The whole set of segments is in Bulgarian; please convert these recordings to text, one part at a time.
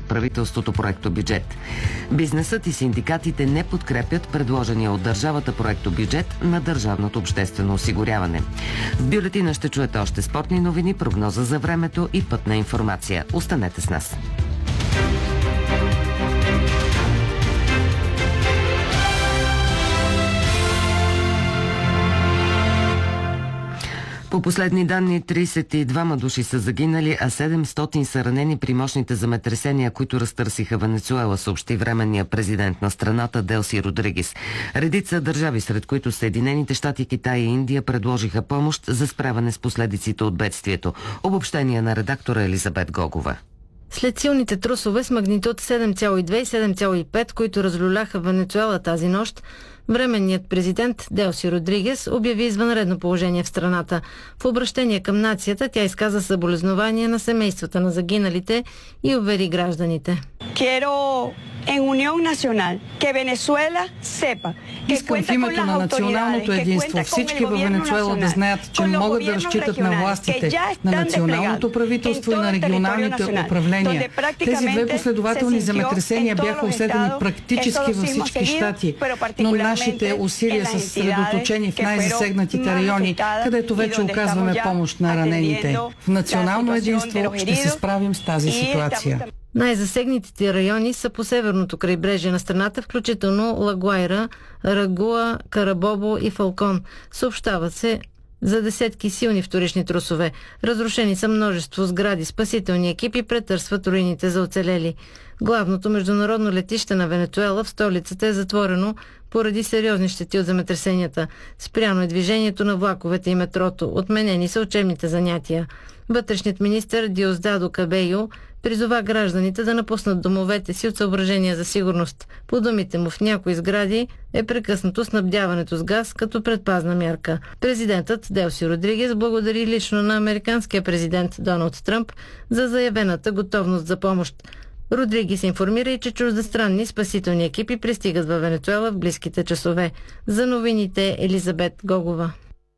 правителството проектобюджет. Бизнесът и синдикатите не подкрепят предложения от държавата проектобюджет на държавното обществено осигуряване. В бюлетина ще чуете още спортни новини, прогноза за времето и пътна информация. Останете с нас. По последни данни 32 души са загинали, а 700 са ранени при мощните земетресения, които разтърсиха Венецуела, съобщи временния президент на страната Делси Родригес. Редица държави, сред които Съединените щати, Китай и Индия, предложиха помощ за справяне с последиците от бедствието. Обобщение на редактора Елизабет Гогова. След силните трусове с магнитуд 7,2 и 7,5, които разлюляха Венецуела тази нощ, временният президент Делси Родригес обяви извънредно положение в страната. В обращение към нацията тя изказа съболезнования на семействата на загиналите и увери гражданите. Искам в името на националното единство всички във Венецуела да знаят, че могат да разчитат на властите, на националното правителство и на регионалните управления. Тези две последователни земетресения бяха усетени практически във всички щати, но нашите усилия са съсредоточени в най-засегнатите райони, където вече оказваме помощ на ранените. В национално единство ще се справим с тази ситуация. Най-засегнатите райони са по северното крайбрежие на страната, включително Ла Гуайра, Рагуа, Карабобо и Фалкон. Съобщават се за десетки силни вторични трусове. Разрушени са множество сгради. Спасителни екипи претърсват руините за оцелели. Главното международно летище на Венецуела в столицата е затворено поради сериозни щети от земетресенията. Спряно е движението на влаковете и метрото. Отменени са учебните занятия. Вътрешният министър Диосдадо Кабейо призова гражданите да напуснат домовете си от съображения за сигурност. По думите му, в някои сгради е прекъснато снабдяването с газ като предпазна мярка. Президентът Делси Родригес благодари лично на американския президент Доналд Тръмп за заявената готовност за помощ. Родригес информира и, че чуждестранни спасителни екипи пристигат във Венецуела в близките часове. За новините Елизабет Гогова.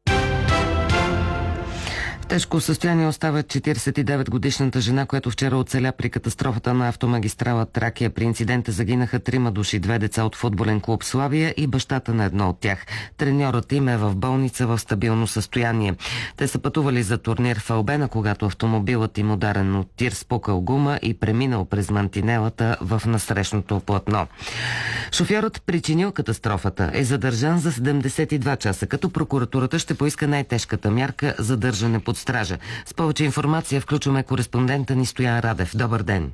В тежко състояние остава 49-годишната жена, която вчера оцеля при катастрофата на автомагистрала Тракия. При инцидента загинаха 3 души, 2 деца от футболен клуб Славия и бащата на едно от тях. Треньорът им е в болница в стабилно състояние. Те са пътували за турнир в Албена, когато автомобилът им ударен от тир с пукал гума и преминал през мантинелата в насрещното платно. Шофьорът, причинил катастрофата, е задържан за 72 часа, като прокуратурата ще поиска най-тежката мярка – задържане под стража. С повече информация включваме кореспондента ни Стоян Радев. Добър ден.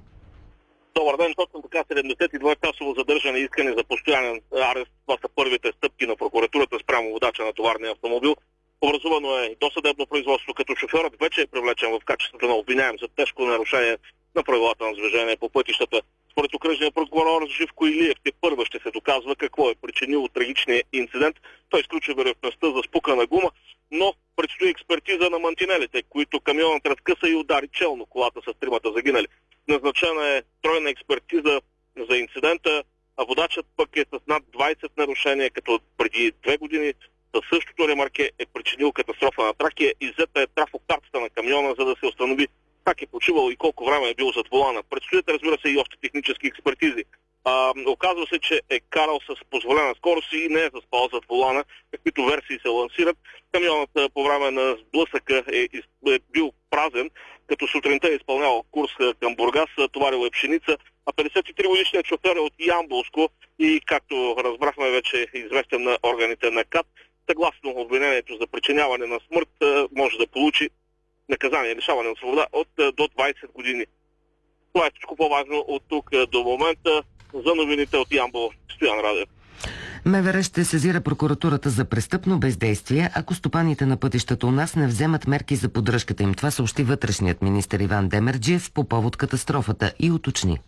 Добър ден. Точно така, 72-часово задържане и искане за постоянен арест. Това са първите стъпки на прокуратурата спрямо водача на товарния автомобил. Образувано е досъдебно производство, като шофьорът вече е привлечен в качеството на обвиняем за тежко нарушение на правилата на движение по пътищата. Според окръжния прокурор Живко Илиев, първо ще се доказва какво е причинило трагичния инцидент. Той изключва вероятността за спукана гума, но предстои експертиза на мантинелите, които камионът разкъса и удари челно колата с 3 загинали. Назначена е тройна експертиза за инцидента, а водачът пък е с над 20 нарушения, като преди 2 години със същото ремарке е причинил катастрофа на Тракия и взета е трафокартата на камиона, за да се установи как е почивал и колко време е бил зад волана. Предстоят, разбира се, и още технически експертизи. Оказва се, че е карал с позволена скорост и не е заспал зад волана, каквито версии се лансират. Камионът по време на сблъсъка е бил празен, като сутринта е изпълнявал курс към Бургас, товарил е пшеница, а 53-годишният шофьор е от Ямболско и, както разбрахме, вече е известен на органите на КАТ. Съгласно обвинението за причиняване на смърт, може да получи наказание, лишаване от свобода до 20 години. Това е всичко по-важно от тук до момента. За новините от Ямбол, Стоян Радев. МВР ще сезира прокуратурата за престъпно бездействие, ако стопаните на пътищата у нас не вземат мерки за поддръжката им. Това съобщи вътрешният министър Иван Демерджиев по повод катастрофата и уточни.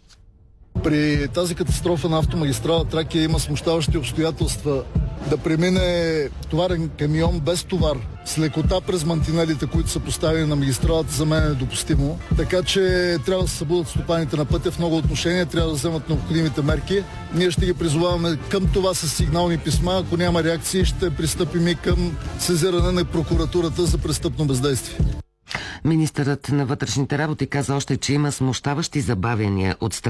При тази катастрофа на автомагистрала Тракия има смущаващи обстоятелства да премине товарен камион без товар с лекота през мантинелите, които са поставени на магистралата, за мен е недопустимо. Така че трябва да се събудат стопаните на пътя в много отношения, трябва да вземат необходимите мерки. Ние ще ги призоваваме към това с сигнални писма. Ако няма реакции, ще пристъпим и към сезиране на прокуратурата за престъпно бездействие. Министърът на вътрешните работи каза още, че има смущаващи забавяния от страна